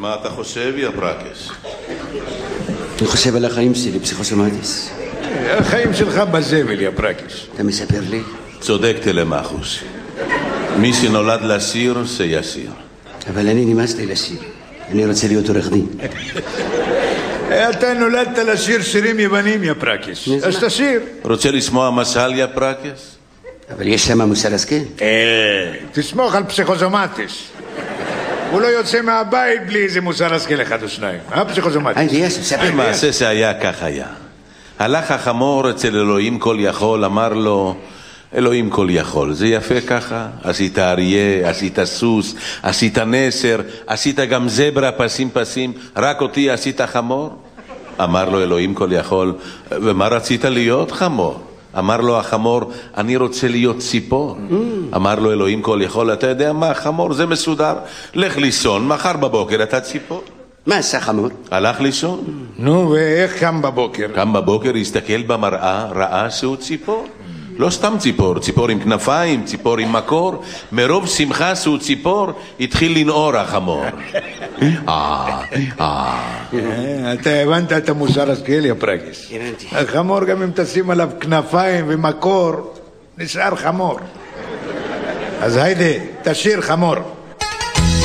מה אתה חושב, יא פרקש? אני חושב על החיים שלי, פסיכוסומטיס. החיים שלך בזבל, יא פרקש. אתה מספר לי? צודק תלמחוס. מי שנולד לשיר, שישיר. אבל אני נמאס לי לשיר. אני רוצה להיות עורך דין. אתה נולדת לשיר שירים יוונים, יא פרקש. אז תשיר. רוצה לשמוע משל, יא פרקש? אבל יש שם מוסר השכל. תסמוך על פסיכוסומטיס. הוא לא יוצא מהבית בלי איזה מוסר השכל אחד או שניים. פסיכוסומטיס. אליאס, ספר. מעשה שהיה כך היה. הלך החמור אצל אלוהים כל יכול, אמר לו, אלוהים כל יכול, זה יפה ככה? עשית אריה, עשית סוס, עשית נסר, עשית גם זברה פסים פסים, רק אותי עשית חמור? אמר לו אלוהים כל יכול, ומה רצית להיות חמור? אמר לו החמור, אני רוצה להיות ציפור. אמר לו אלוהים כל יכול, אתה יודע מה, חמור זה מסודר, לך לישון, מחר בבוקר אתה ציפור. מה עשה חמור? הלך לישון. נו, ואיך קם בבוקר? קם בבוקר, הסתכל במראה, ראה שהוא ציפור. לא סתם ציפור, ציפור עם כנפיים, ציפור עם מקור. מרוב שמחה שהוא ציפור, התחיל לנעור החמור. אתה הבנת את המוסר השכל, יא פרקש. הבנתי. החמור גם אם תשים עליו כנפיים ומקור, נשאר חמור. אז היידה, תשיר חמור.